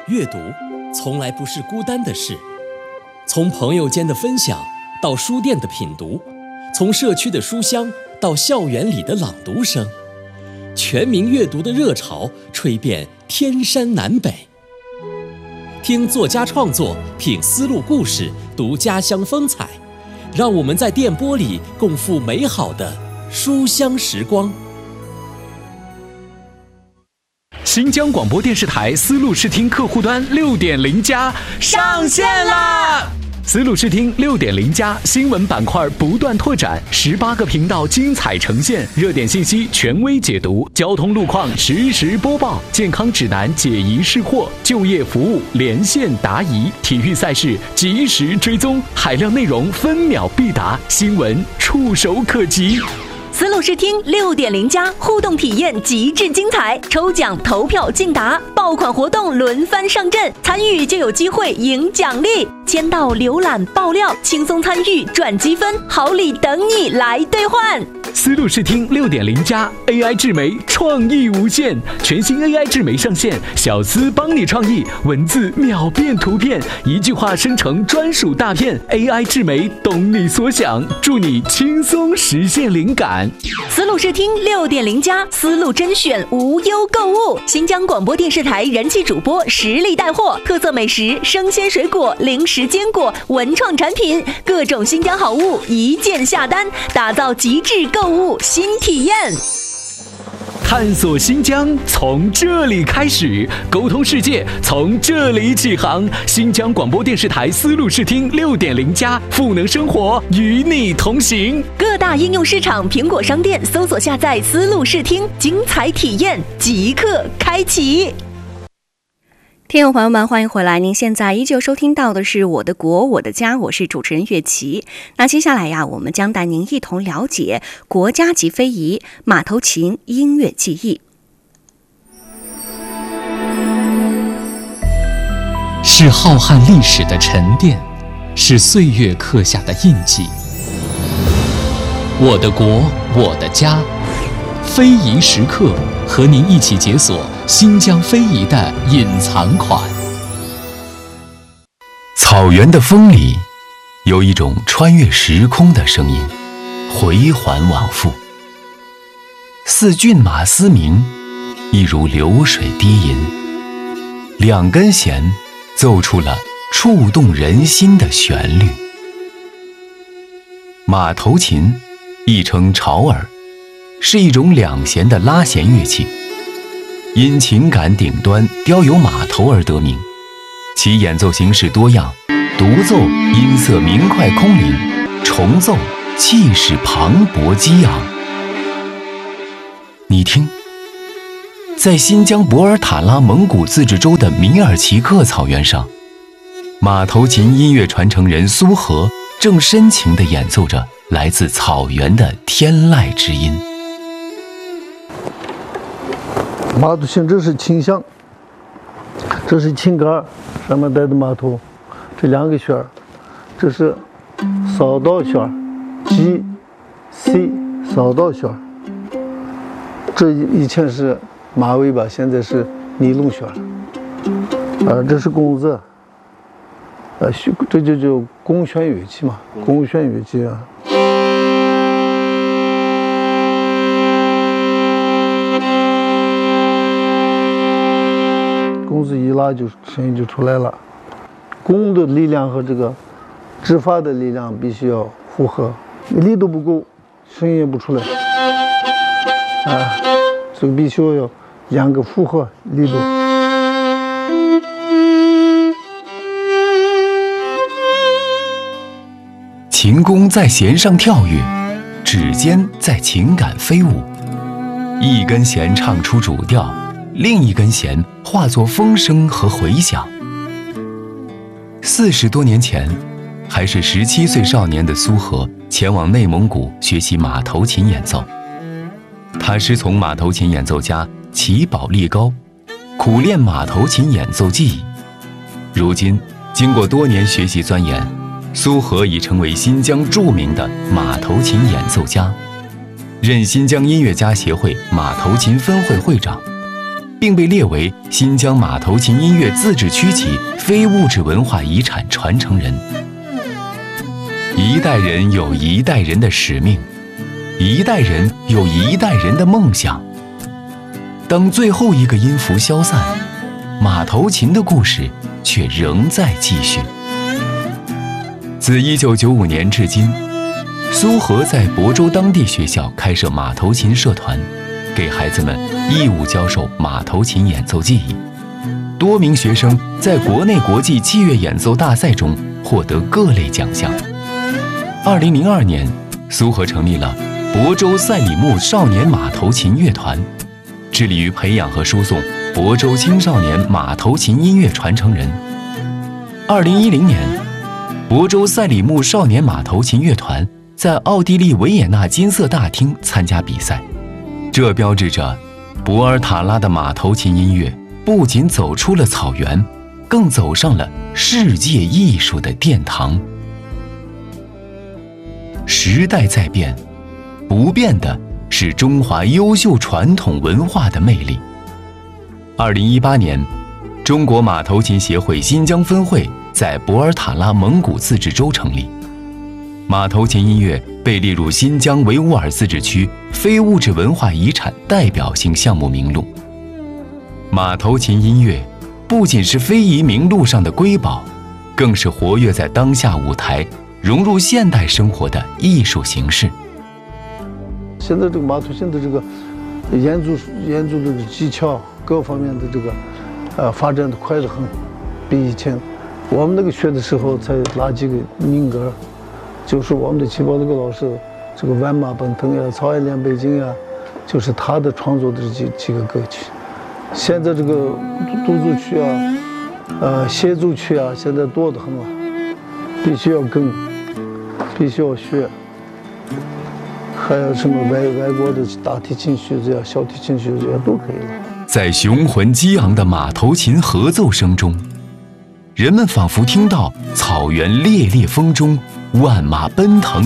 阅读从来不是孤单的事，从朋友间的分享到书店的品读，从社区的书香到校园里的朗读声，全民阅读的热潮吹遍天山南北。听作家创作，品丝路故事，读家乡风采，让我们在电波里共赴美好的书香时光。 新疆广播电视台丝路视听客户端 6.0+ 上线啦！丝路视听 6.0+ 新闻板块不断拓展，18个频道精彩呈现，热点信息权威解读，交通路况实时播报，健康指南解疑释惑，就业服务连线答疑，体育赛事及时追踪，海量内容分秒必达，新闻触手可及。 丝路视听 6.0+ 互动体验极致精彩，抽奖投票竞答，爆款活动轮番上阵，参与就有机会赢奖励，签到浏览爆料，轻松参与赚积分，好礼等你来兑换。 丝路视听 6.0+ AI 智媒创意无限，全新 AI 智媒上线，小丝帮你创意，文字秒变图片，一句话生成专属大片， AI 智媒懂你所想，助你轻松实现灵感。 丝路视听 6.0+丝路甄选无忧购物，新疆广播电视台人气主播实力带货，特色美食、生鲜水果、零食坚果、文创产品，各种新疆好物一键下单，打造极致购物新体验。 探索新疆从这里开始，沟通世界从这里起航。新疆广播电视台丝路视听 6.0+赋能生活，与你同行。 各大应用市场苹果商店搜索下载丝路视听，精彩体验即刻开启。 听众朋友们，欢迎回来！您现在依旧收听到的是《我的国我的家》，我是主持人岳琪。那接下来呀，我们将带您一同了解国家级非遗马头琴音乐技艺。 是浩瀚历史的沉淀，是岁月刻下的印记。我的国我的家，非遗时刻，和您一起解锁新疆非遗的隐藏款。 草原的风里，有一种穿越时空的声音，回环往复。似骏马嘶鸣，亦如流水低吟。两根弦奏出了触动人心的旋律。马头琴，亦称潮儿，是一种两弦的拉弦乐器，因琴杆顶端雕有马头而得名。其演奏形式多样，独奏音色明快空灵，重奏气势磅礴激昂。你听，在新疆博尔塔拉蒙古自治州的米尔齐克草原上，马头琴音乐传承人苏和正深情地演奏着来自草原的天籁之音。 马头琴，这是琴箱，这是琴杆，上面带的马头，这两个弦，这是扫道弦 G C 扫道弦，这以前是马尾巴，现在是尼龙弦，这是弓子，这就叫弓弦乐器嘛，弓弦乐器啊。弓子一拉，就声音就出来了。弓的力量和这个指法的力量必须要符合，力度不够，声音也不出来。这个必须要两个符合力度。 琴弓在弦上跳跃，指尖在琴杆飞舞，一根弦唱出主调，另一根弦化作风声和回响。40多年前，还是17岁少年的苏和前往内蒙古学习马头琴演奏。他师从马头琴演奏家齐宝力高，苦练马头琴演奏技艺。如今，经过多年学习钻研，苏和已成为新疆著名的马头琴演奏家，任新疆音乐家协会马头琴分会会长。 并被列为新疆马头琴音乐自治区级非物质文化遗产传承人。一代人有一代人的使命，一代人有一代人的梦想。当最后一个音符消散，马头琴的故事却仍在继续。自1995年至今，苏荷在亳州当地学校开设马头琴社团，给孩子们义务教授马头琴演奏技艺。多名学生在国内国际器乐演奏大赛中获得各类奖项。2002年，苏荷成立了亳州赛里木少年马头琴乐团，致力于培养和输送亳州青少年马头琴音乐传承人。2010年，亳州赛里木少年马头琴乐团在奥地利维也纳金色大厅参加比赛，这标志着博尔塔拉的马头琴音乐不仅走出了草原，更走上了世界艺术的殿堂。时代在变，不变的是中华优秀传统文化的魅力。2018年，中国马头琴协会新疆分会在博尔塔拉蒙古自治州成立，马头琴音乐被列入新疆维吾尔自治区非物质文化遗产代表性项目名录。马头琴音乐不仅是非遗名录上的瑰宝，更是活跃在当下舞台、融入现代生活的艺术形式。 现在这个马头琴的这个演奏这个技巧各方面的这个发展的快得很，比以前我们那个学的时候才拉几个民歌，就是我们的齐宝那个老师，这个万马奔腾呀、草原连北京呀，就是他的创作的几个歌曲。现在这个独奏曲啊、协奏曲啊，现在多得很了，必须要跟，必须要学。还有什么外国的大提琴曲子呀、小提琴曲子呀，都可以了。 在雄浑激昂的马头琴合奏声中，人们仿佛听到草原烈烈风中万马奔腾